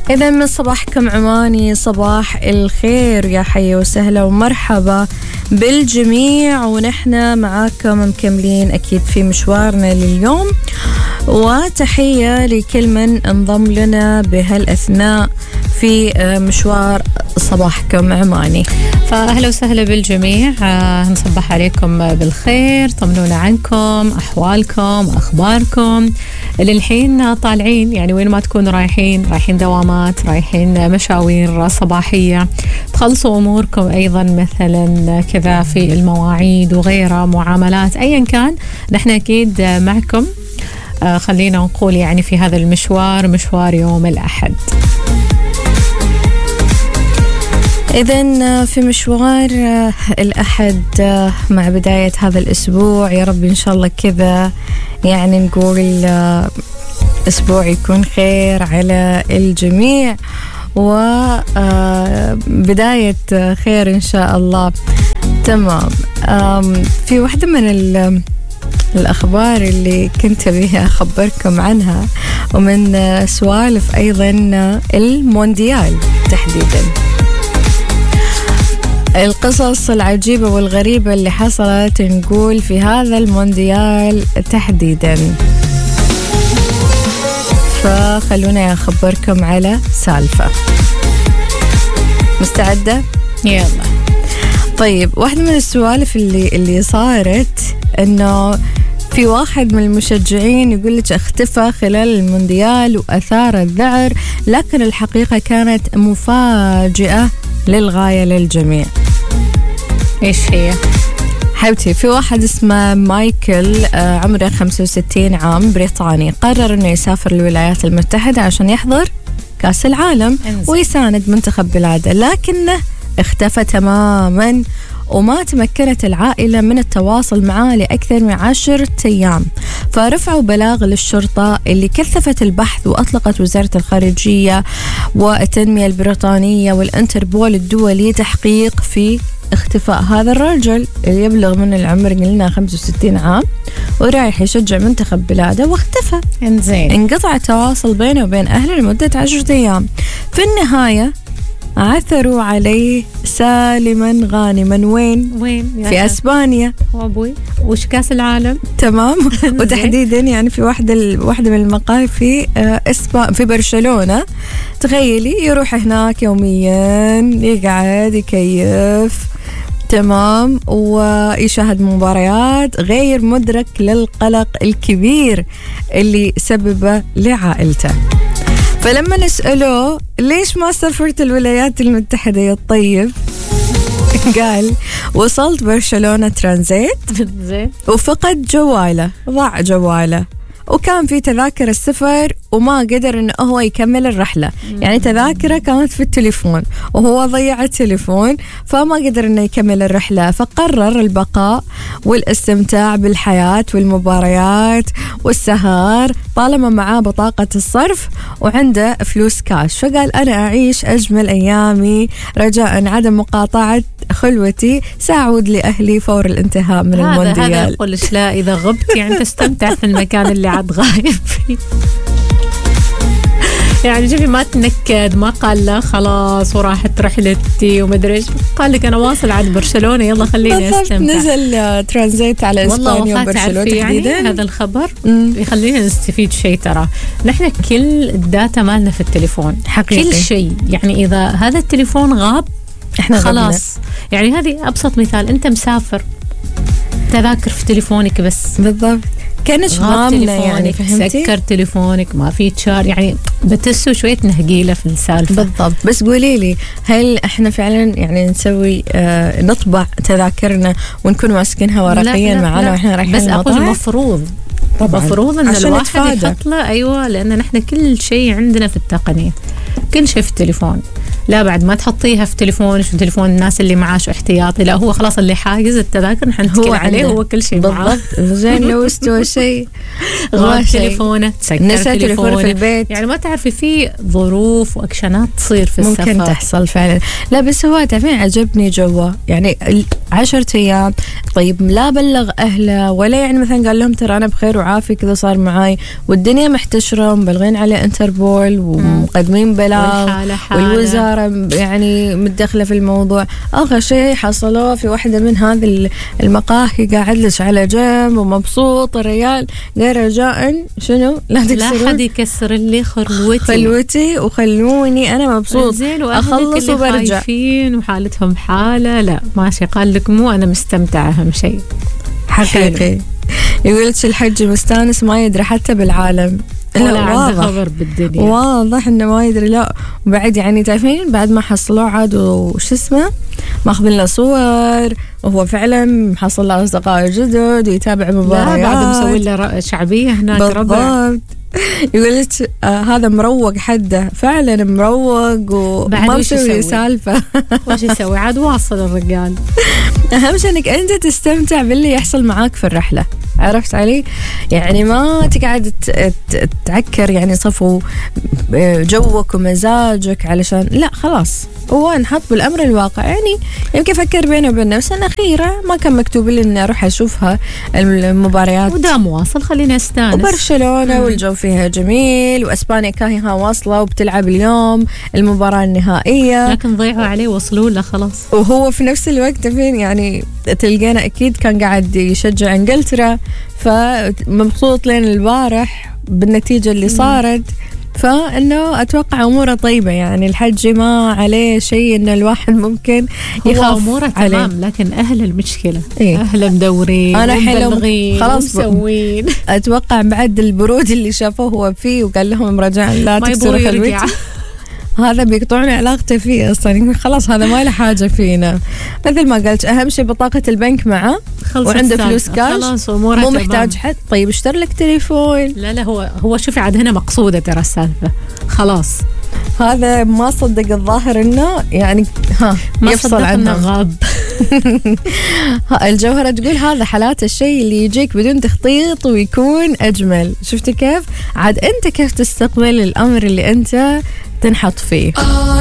إذا من صباحكم عماني، صباح الخير، يا حي وسهلا ومرحبا بالجميع، ونحن معاكم مكملين أكيد في مشوارنا لليوم، وتحية لكل من انضم لنا بهالأثناء في مشوار صباحكم عماني. فأهلا وسهلا بالجميع، نصبح عليكم بالخير، طمنونا عنكم، أحوالكم، أخباركم اللي الحين طالعين، يعني وين ما تكونوا رايحين دوامات، رايحين مشاوير صباحية، تخلصوا أموركم أيضا مثلا كذا في المواعيد وغيرها، معاملات أيا كان، نحن أكيد معكم. خلينا نقول يعني في هذا المشوار، مشوار يوم الأحد. إذن في مشوار الأحد مع بداية هذا الأسبوع، يا رب إن شاء الله كذا يعني نقول أسبوع يكون خير على الجميع، وبداية خير إن شاء الله. تمام. في واحدة من الأخبار اللي كنت بيها أخبركم عنها، ومن سوالف أيضا المونديال تحديدا، القصص العجيبة والغريبة اللي حصلت نقول في هذا المونديال تحديدا. فخلونا أخبركم على سالفة. مستعدة؟ يلا. طيب، واحدة من السوالف اللي صارت إنه في واحد من المشجعين يقول لك اختفى خلال المونديال وأثار الذعر، لكن الحقيقة كانت مفاجئة للغاية للجميع. إيش هي؟ حبيبتي، في واحد اسمه مايكل، عمره 65 عام، بريطاني، قرر انه يسافر للولايات المتحدة عشان يحضر كأس العالم ويساند منتخب بلاده، لكنه اختفى تماما، وما تمكنت العائلة من التواصل معه لأكثر من 10 أيام. فرفعوا بلاغ للشرطة اللي كثفت البحث، وأطلقت وزارة الخارجية والتنمية البريطانية والإنتربول الدولي تحقيق في اختفاء هذا الرجل اللي يبلغ من العمر قلنا 65 عام، ورايح يشجع منتخب بلاده واختفى. انزين. انقطع التواصل بينه وبين أهله لمدة 10 أيام. في النهاية عثروا عليه سالما غانما. وين؟ في أسبانيا. وابوي وش كاس العالم؟ تمام. وتحديدا يعني في واحدة من المقاهي في برشلونة. تخيلي، يروح هناك يوميا، يقعد يكيف، تمام، ويشاهد مباريات، غير مدرك للقلق الكبير اللي سببه لعائلته. فلما نسأله ليش ما سافرت الولايات المتحدة يا الطيب، قال وصلت برشلونة ترانزيت وفقد جواله، ضاع جواله، وكان في تذاكر السفر وما قدر انه هو يكمل الرحلة. يعني تذاكره كانت في التليفون وهو ضيع التليفون، فما قدر انه يكمل الرحلة، فقرر البقاء والاستمتاع بالحياة والمباريات والسهر طالما معاه بطاقة الصرف وعنده فلوس كاش. فقال أنا أعيش أجمل أيامي رجاء عدم مقاطعة خلوتي، سأعود لأهلي فور الانتهاء من المونديال. هذا يقول لك لا، إذا غبت يعني تستمتع في المكان اللي عاد غايب فيه. يعني جيبي ما تنكد، ما قال لا خلاص وراحت رحلتي ومدري ايش، قال لك انا واصل عند برشلونة، يلا خليني استمتع. نزل ترانزيت على اسبانيا وبرشلونة تحديدا. يعني هذا الخبر يخلينا نستفيد شيء. ترى نحن كل الداتا مالنا في التليفون حقيقي. كل شيء، يعني اذا هذا التليفون غاب احنا خلاص غبنا. يعني هذه ابسط مثال، انت مسافر، تذاكر في تليفونك بس. بالضبط، كانش غامنة يعني، فهمتي؟ سكر تليفونك، ما في تشار، يعني بتسو شوية نهقيلة في السالفة. بالضبط. بس قولي لي، هل احنا فعلا يعني نسوي نطبع تذاكرنا ونكون ماسكينها ورقيا معنا واحنا رايحين بس أقول المفروض ان الواحد يحط له، ايوه، لان نحن كل شيء عندنا في التقنية، كل شيء في التليفون. لا بعد ما تحطيها في تليفونك وتليفون الناس اللي معاه شو احتياطي، لا هو خلاص اللي حاجز التذاكر نحن نتكل عليه، هو كل شيء معاه. زين، لو استوى شيء غاب تليفونه، نسى تليفونه في البيت، يعني ما تعرفي في ظروف واكشنات تصير في السفر، ممكن تحصل فعلا. لا بس هو تعرفين عجبني جوا، يعني 10 أيام. طيب لا بلغ أهله ولا يعني مثلا قال لهم ترى أنا بخير وعافية كذا صار معاي، والدنيا محتشرة ومبلغين على انتربول ومقدمين بلاغ حالة والوزارة يعني متدخلة في الموضوع. آخر شيء حصلوه في واحدة من هذه المقاهي قاعد لش على جنب ومبسوط الريال، قال رجاء شنو لا حد يكسر لي خلوتي وخلوني أنا مبسوط أخلص وبرجع. خايفين وحالتهم حالة لا ماشي، قال لك مو أنا مستمتع أهم شيء حقيقي. يقولك الحج مستانس ما يدري حتى بالعالم، لا عنده خبر بالدنيا، واضح انه ما يدري. لا وبعد يعني تعرفين بعد ما حصلوه عاد وش اسمه ماخذ لنا صور وهو فعلا محصل له اصدقاء جدد ويتابع مباريات، بعد مسوي له شعبيه هناك ربع. يقول لك هذا مروق حده فعلا مروق وما مسوي سالفه. وش يسوي عاد واصل الرجال. اهم شيء انك انت تستمتع باللي يحصل معاك في الرحله، عرفت علي؟ يعني ما تقعد تعكر يعني صفو جوك ومزاجك علشان لا خلاص هو نحط بالأمر الواقع. يعني يمكن أفكر بيني وبين نفسي أنا أخيرا ما كان مكتوب لي إني أروح أشوفها المباريات ودام واصل خلينا نستانس، وبرشلونة والجو فيها جميل وأسبانيا كاهيها واصلة وبتلعب اليوم المباراة النهائية، لكن ضيعوا عليه وصلوا له خلاص. وهو في نفس الوقت فين يعني تلقينا أكيد كان قاعد يشجع إنجلترا فمبسوط لين البارح بالنتيجة اللي صارت. فإنه أتوقع أموره طيبة، يعني الحج ما عليه شيء إنه الواحد ممكن يخاف أموره تمام، لكن أهل المشكلة إيه؟ أهل مدورين أنا ومبلغين خلاص ومسوين. أتوقع بعد البرود اللي شافوه هو فيه وقال لهم رجاء لا تكسروا خلوتي، هذا بيقطعون علاقته فيه أصلا، خلاص هذا ما له حاجة فينا. مثل ما قلت أهم شيء بطاقة البنك معه وعنده فلوس كاش مو محتاج حد. طيب اشتري لك تليفون. لا هو شوفي عاد هنا مقصودة ترى السالفة خلاص. هذا ما صدق الظاهر انه يعني يفصل عنه غاب. الجوهرة تقول هذا حالات الشيء اللي يجيك بدون تخطيط ويكون أجمل. شفتي كيف؟ عاد أنت كيف تستقبل الأمر اللي أنت تنحط فيه.